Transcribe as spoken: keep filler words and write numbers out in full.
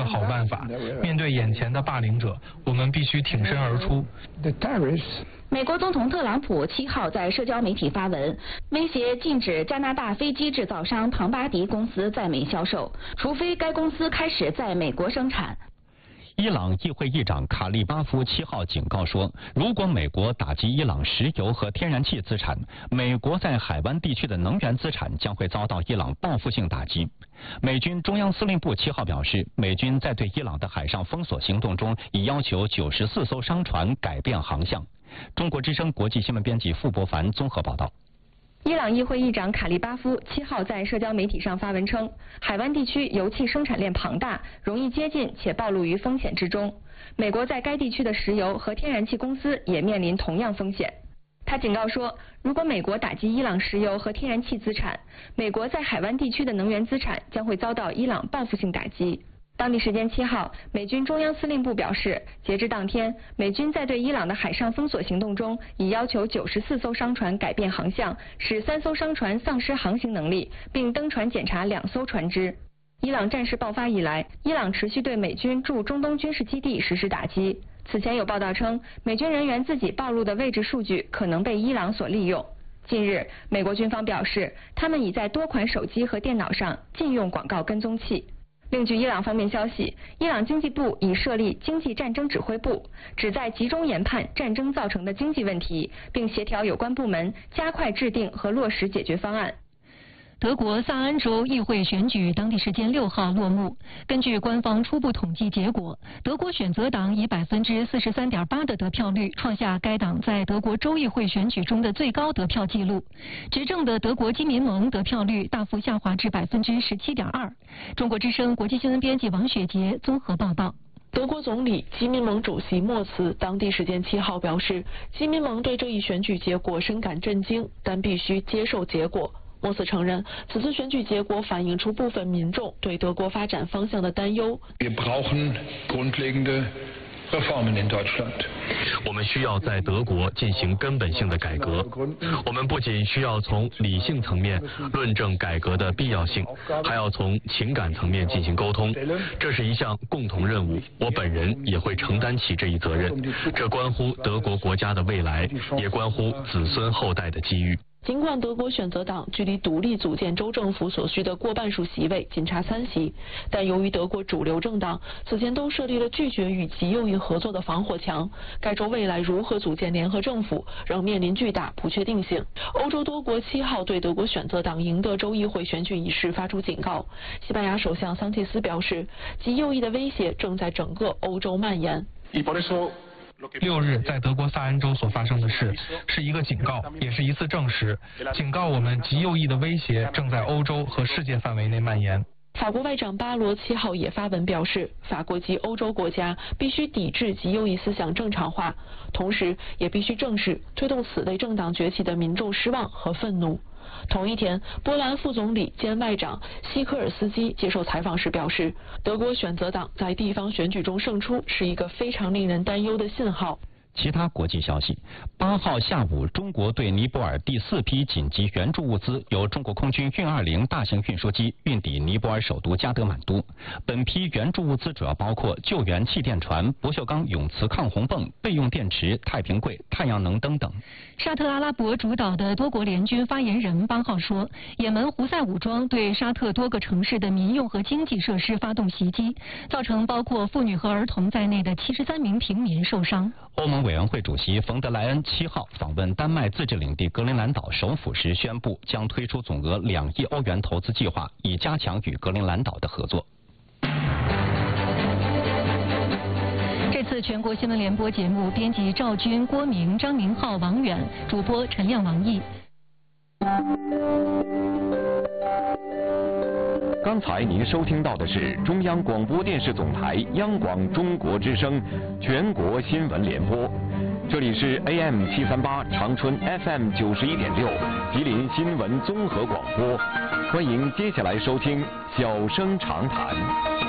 好办法。面对眼前的霸凌者，我们必须挺身而出。 美国总统特朗普七号在社交媒体发文，威胁禁止加拿大飞机制造商庞巴迪公司在美销售，除非该公司开始在美国生产。 伊朗议会议长卡利巴夫七号警告说，如果美国打击伊朗石油和天然气资产，美国在海湾地区的能源资产将会遭到伊朗报复性打击。美军中央司令部七号表示，美军在对伊朗的海上封锁行动中，已要求九十四艘商船改变航向。中国之声国际新闻编辑傅博凡综合报道。 伊朗议会议长卡利巴夫七号在社交媒体上发文称，海湾地区油气生产链庞大，容易接近且暴露于风险之中。美国在该地区的石油和天然气公司也面临同样风险。他警告说，如果美国打击伊朗石油和天然气资产，美国在海湾地区的能源资产将会遭到伊朗报复性打击。当地时间七号，美军中央司令部表示，截至当天，美军在对伊朗的海上封锁行动中，已要求九十四艘商船改变航向，使三艘商船丧失航行能力，并登船检查两艘船只。伊朗战事爆发以来，伊朗持续对美军驻中东军事基地实施打击。此前有报道称，美军人员自己暴露的位置数据可能被伊朗所利用。近日，美国军方表示，他们已在多款手机和电脑上禁用广告跟踪器。另据伊朗方面消息，伊朗经济部已设立经济战争指挥部，旨在集中研判战争造成的经济问题，并协调有关部门加快制定和落实解决方案。 德国萨安州议会选举当地时间六号落幕。根据官方初步统计结果，德国选择党以百分之四十三点八的得票率创下该党在德国州议会选举中的最高得票纪录。执政的德国基民盟得票率大幅下滑至百分之十七点二。中国之声国际新闻编辑王雪杰综合报道。 德国总理基民盟主席莫茨当地时间七号表示，基民盟对这一选举结果深感震惊，但必须接受结果。莫茨承认，此次选举结果反映出部分民众对德国发展方向的担忧。 Wir brauchen grundlegende Reformen in Deutschland. 我们需要在德国进行根本性的改革。我们不仅需要从理性层面论证改革的必要性，还要从情感层面进行沟通。这是一项共同任务，我本人也会承担起这一责任。这关乎德国国家的未来，也关乎子孙后代的机遇。 尽管德国选择党距离独立组建州政府所需的过半数席位仅差三席，但由于德国主流政党此前都设立了拒绝与极右翼合作的防火墙，该州未来如何组建联合政府仍面临巨大不确定性。欧洲多国七号对德国选择党赢得州议会选举一事发出警告。西班牙首相桑切斯表示，极右翼的威胁正在整个欧洲蔓延。 六日在德国萨安州所发生的事是一个警告，也是一次证实，警告我们极右翼的威胁正在欧洲和世界范围内蔓延。 法国外长巴罗七号也发文表示，法国及欧洲国家必须抵制极右翼思想正常化，同时也必须正视推动此类政党崛起的民众失望和愤怒。同一天，波兰副总理兼外长希科尔斯基接受采访时表示，德国选择党在地方选举中胜出是一个非常令人担忧的信号。 其他国际消息，八号下午，中国对尼泊尔第四批紧急援助物资由中国空军运二零大型运输机运抵尼泊尔首都加德满都。本批援助物资主要包括救援气垫船、不锈钢永磁抗洪泵、备用电池、太平柜、太阳能灯等。 沙特阿拉伯主导的多国联军发言人八号说，也门胡塞武装对沙特多个城市的民用和经济设施发动袭击，造成包括妇女和儿童在内的七十三名平民受伤。 欧盟委员会主席冯德莱恩七号访问丹麦自治领地格陵兰岛首府时宣布，将推出总额两亿欧元投资计划，以加强与格陵兰岛的合作。 这次全国新闻联播节目，编辑赵军、郭明、张明浩、王远，主播陈亮、王毅。 刚才您收听到的是中央广播电视总台央广中国之声全国新闻联播，这里是 A M 七三八长春 F M 九十一点六吉林新闻综合广播，欢迎接下来收听小生长谈。